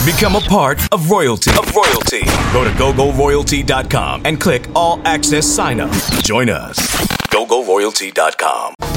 Become a part of royalty. Go to GoGoRoyalty.com and click All Access Sign Up. Join us. GoGoRoyalty.com.